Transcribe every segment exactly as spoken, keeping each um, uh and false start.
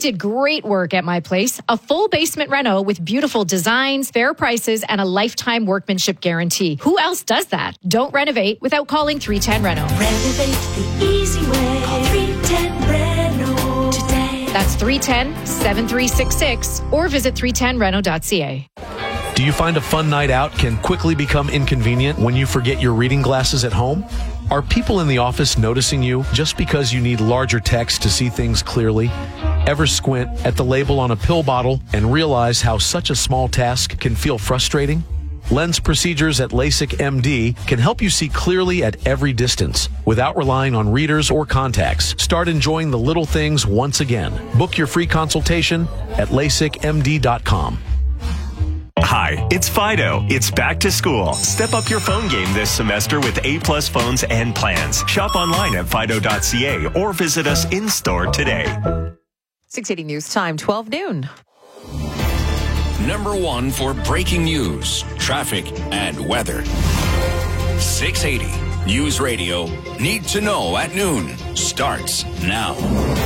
did great work at my place. A full basement reno with beautiful designs, fair prices, and a lifetime workmanship guarantee. Who else does that? Don't renovate without calling three ten Reno. Renovate the easy way. Call three ten Reno today. That's three one zero, seven three six six or visit three ten reno dot c a. Do you find a fun night out can quickly become inconvenient when you forget your reading glasses at home? Are people in the office noticing you just because you need larger text to see things clearly? Ever squint at the label on a pill bottle and realize how such a small task can feel frustrating? Lens procedures at LASIK M D can help you see clearly at every distance without relying on readers or contacts. Start enjoying the little things once again. Book your free consultation at lasik m d dot com. Hi, it's Fido. It's back to school. Step up your phone game this semester with A-plus phones and plans. Shop online at fido dot c a or visit us in-store today. six eighty News Time, twelve noon. Number one for breaking news, traffic, and weather. six eighty News Radio. Need to know at noon starts now.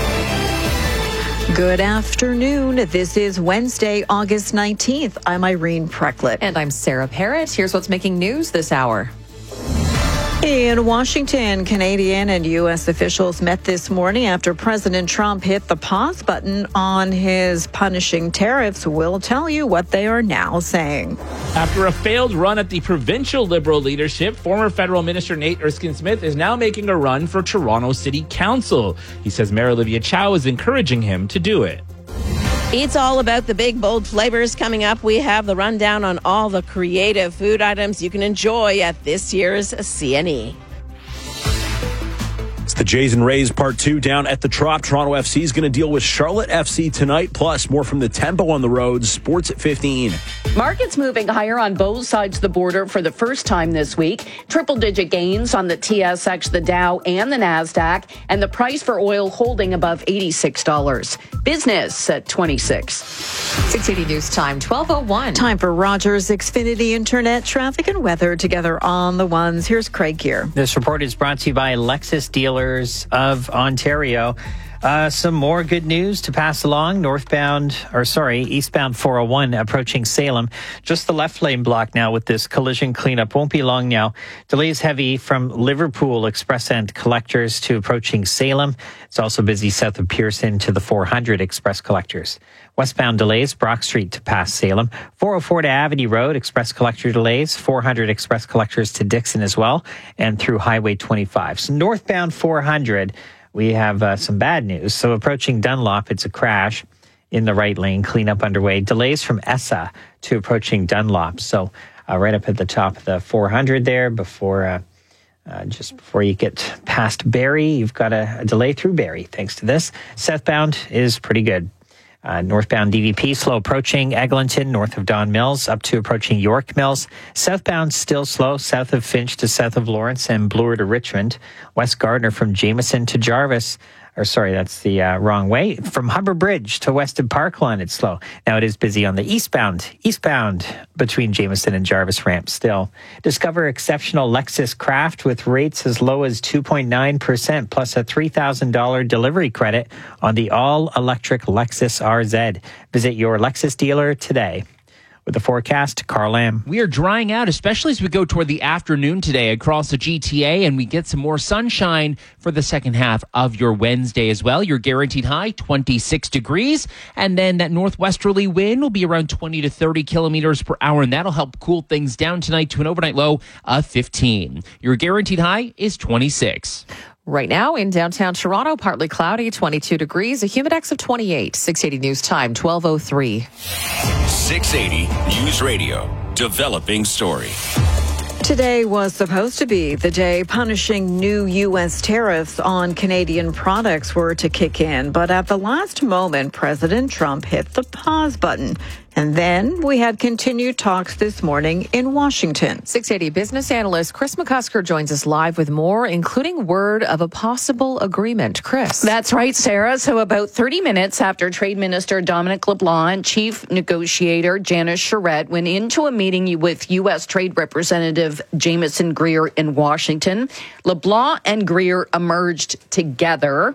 Good afternoon. This is Wednesday, August nineteenth. I'm Irene Precklett. And I'm Sarah Parrott. Here's what's making news this hour. In Washington, Canadian and U S officials met this morning after President Trump hit the pause button on his punishing tariffs. We'll tell you what they are now saying. After a failed run at the provincial Liberal leadership, former federal minister Nate Erskine-Smith is now making a run for Toronto City Council. He says Mayor Olivia Chow is encouraging him to do it. It's all about the big, bold flavors. Coming up, we have the rundown on all the creative food items you can enjoy at this year's C N E. It's the Jays and Rays Part two down at the Trop. Toronto F C is going to deal with Charlotte F C tonight. Plus, more from the Tempo on the road. Sports at fifteen. Markets moving higher on both sides of the border for the first time this week. Triple-digit gains on the T S X, the Dow, and the NASDAQ. And the price for oil holding above eighty-six dollars. Business at twenty-six. six eighty News Time, twelve oh one. Time for Rogers Xfinity Internet traffic and weather together on the ones. Here's Craig Gear. This report is brought to you by Lexus Dealers of Ontario. Uh, some more good news to pass along. Northbound, or sorry, eastbound four oh one approaching Salem. Just the left lane block now with this collision cleanup. Won't be long now. Delays heavy from Liverpool Express End Collectors to approaching Salem. It's also busy south of Pearson to the four hundred Express Collectors. Westbound delays, Brock Street to past Salem. four oh four to Avity Road, Express Collector delays. four hundred Express Collectors to Dixon as well. And through Highway twenty-five. So northbound four hundred, we have uh, some bad news. So approaching Dunlop, it's a crash in the right lane. Cleanup underway. Delays from Essa to approaching Dunlop. So uh, right up at the top of the four hundred there before... Uh, Uh, just before you get past Barrie, you've got a, a delay through Barrie thanks to this. Southbound is pretty good. Uh, northbound D V P slow approaching Eglinton, north of Don Mills, up to approaching York Mills. Southbound still slow, south of Finch to south of Lawrence and Bloor to Richmond. West Gardner from Jameson to Jarvis. Or sorry, that's the uh, wrong way. From Hubbard Bridge to Weston Parkland, it's slow. Now it is busy on the eastbound, eastbound between Jameson and Jarvis ramp still. Discover exceptional Lexus Craft with rates as low as two point nine percent plus a three thousand dollars delivery credit on the all-electric Lexus R Z. Visit your Lexus dealer today. With the forecast, Carl Lamb. We are drying out, especially as we go toward the afternoon today across the G T A, and we get some more sunshine for the second half of your Wednesday as well. Your guaranteed high, twenty-six degrees, and then that northwesterly wind will be around twenty to thirty kilometers per hour, and that'll help cool things down tonight to an overnight low of fifteen. Your guaranteed high is twenty-six. Right now in downtown Toronto, partly cloudy, twenty-two degrees, a humidex of twenty-eight. six eighty News Time, twelve oh three. six eighty News Radio. Developing story. Today was supposed to be the day punishing new U S tariffs on Canadian products were to kick in. But at the last moment, President Trump hit the pause button. And then we had continued talks this morning in Washington. six eighty business analyst Chris McCusker joins us live with more, including word of a possible agreement. Chris. That's right, Sarah. So about thirty minutes after Trade Minister Dominic LeBlanc and Chief Negotiator Janice Charette went into a meeting with U S Trade Representative Jameson Greer in Washington, LeBlanc and Greer emerged together.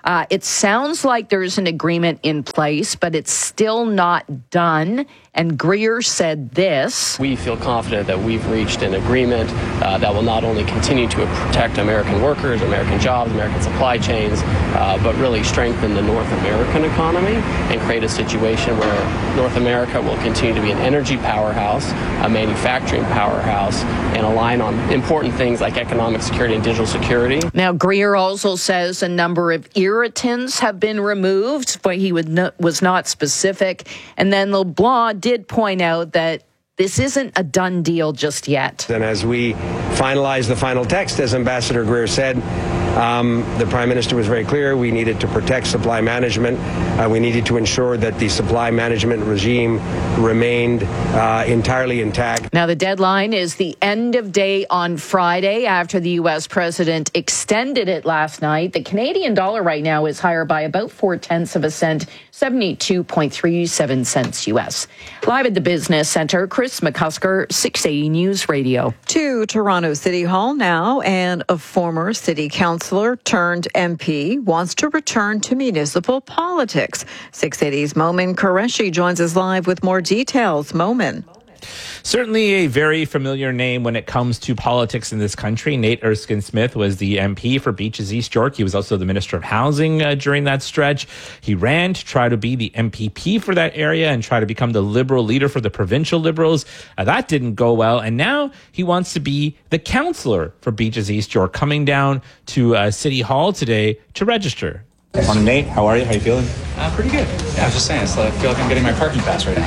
Uh, it sounds like there's an agreement in place, but it's still not done. And Greer said this. We feel confident that we've reached an agreement uh, that will not only continue to protect American workers, American jobs, American supply chains, uh, but really strengthen the North American economy and create a situation where North America will continue to be an energy powerhouse, a manufacturing powerhouse, and align on important things like economic security and digital security. Now, Greer also says a number of irritants have been removed, but he would no, was not specific. And then LeBlanc did point out that this isn't a done deal just yet. And as we finalize the final text, as Ambassador Greer said, um, the Prime Minister was very clear. We needed to protect supply management. Uh, we needed to ensure that the supply management regime remained uh, entirely intact. Now, the deadline is the end of day on Friday after the U S president extended it last night. The Canadian dollar right now is higher by about four tenths of a cent, seventy-two point three seven cents U S. Live at the Business Center, Chris McCusker, six eighty News Radio. To Toronto City Hall now, and a former city councillor turned M P wants to return to municipal politics. six eighty's Momin Qureshi joins us live with more details. Momin. Certainly a very familiar name when it comes to politics in this country. Nate Erskine-Smith was the M P for Beaches East York. He was also the Minister of Housing uh, during that stretch. He ran to try to be the M P P for that area and try to become the Liberal leader for the provincial Liberals. Uh, that didn't go well. And now he wants to be the councillor for Beaches East York, coming down to uh, City Hall today to register. Morning, Nate. How are you? How you feeling? Uh, pretty good. Yeah, I was just saying, so I feel like I'm getting my parking pass right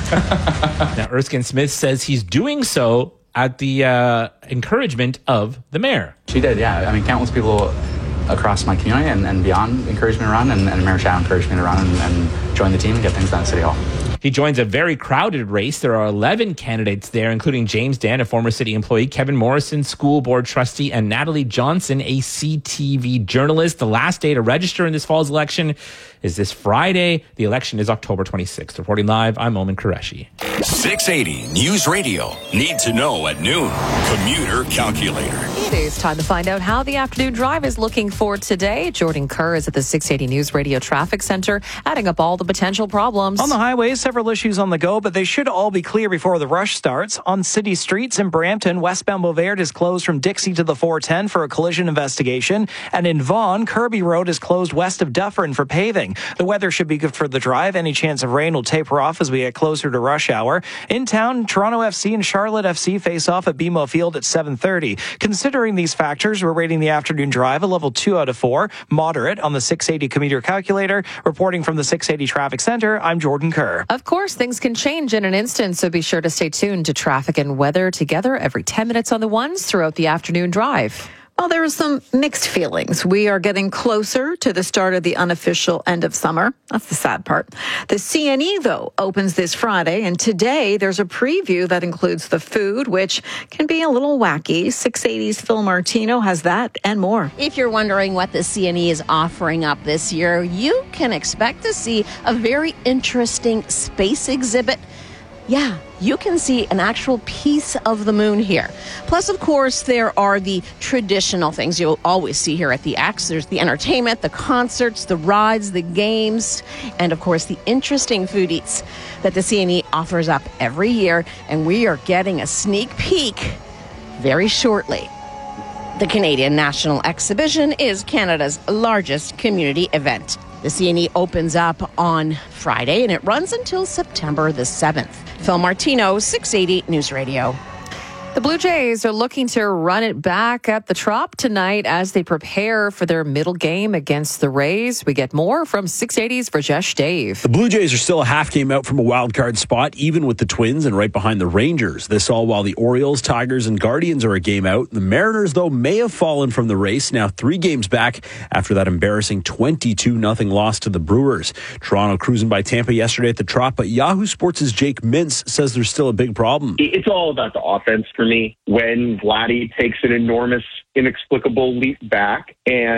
now. Now, Erskine-Smith says he's doing so at the uh, encouragement of the mayor. She did, yeah. I mean, countless people across my community and, and beyond encouraged me to run, and, and Mayor Chow encouraged me to run and, and join the team and get things done at City Hall. He joins a very crowded race. There are eleven candidates there, including James Dan, a former city employee, Kevin Morrison, school board trustee, and Natalie Johnson, a C T V journalist. The last day to register in this fall's election is this Friday. The election is October twenty-sixth. Reporting live, I'm Momin Qureshi. six eighty News Radio. Need to know at noon. Commuter Calculator. It is time to find out how the afternoon drive is looking for today. Jordan Kerr is at the six eighty News Radio Traffic Center, adding up all the potential problems. On the highways, several issues on the go, but they should all be clear before the rush starts. On city streets in Brampton, westbound Beauvert is closed from Dixie to the four ten for a collision investigation. And in Vaughan, Kirby Road is closed west of Dufferin for paving. The weather should be good for the drive. Any chance of rain will taper off as we get closer to rush hour. In town, Toronto F C and Charlotte F C face off at B M O Field at seven thirty. Considering these factors, we're rating the afternoon drive a level two out of four, moderate on the six eighty commuter calculator. Reporting from the six eighty Traffic Center, I'm Jordan Kerr. Of course, things can change in an instant, so be sure to stay tuned to traffic and weather together every ten minutes on the ones throughout the afternoon drive. Well, there are some mixed feelings. We are getting closer to the start of the unofficial end of summer. That's the sad part. The C N E, though, opens this Friday, and today there's a preview that includes the food, which can be a little wacky. six eighty's Phil Martino has that and more. If you're wondering what the C N E is offering up this year, you can expect to see a very interesting space exhibit. Yeah, you can see an actual piece of the moon here. Plus, of course, there are the traditional things you'll always see here at the X. There's the entertainment, the concerts, the rides, the games, and, of course, the interesting food eats that the C N E offers up every year. And we are getting a sneak peek very shortly. The Canadian National Exhibition is Canada's largest community event. The C N E opens up on Friday, and it runs until September the seventh. Phil Martino, six eighty News Radio. The Blue Jays are looking to run it back at the Trop tonight as they prepare for their middle game against the Rays. We get more from six eighty's Rajesh Dave. The Blue Jays are still a half game out from a wild card spot, even with the Twins and right behind the Rangers. This all while the Orioles, Tigers, and Guardians are a game out. The Mariners, though, may have fallen from the race, now three games back after that embarrassing twenty-two nothing loss to the Brewers. Toronto cruising by Tampa yesterday at the Trop, but Yahoo Sports' Jake Mintz says there's still a big problem. It's all about the offense for me. When Vladdy takes an enormous, inexplicable leap back and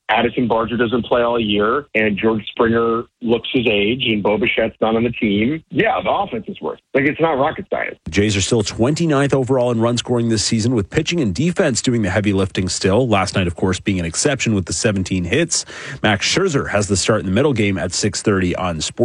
Addison Barger doesn't play all year, and George Springer looks his age, and Bo Bichette's not on the team. Yeah, the offense is worse. Like, it's not rocket science. The Jays are still twenty-ninth overall in run scoring this season, with pitching and defense doing the heavy lifting still. Last night, of course, being an exception with the seventeen hits. Max Scherzer has the start in the middle game at six thirty on Sports.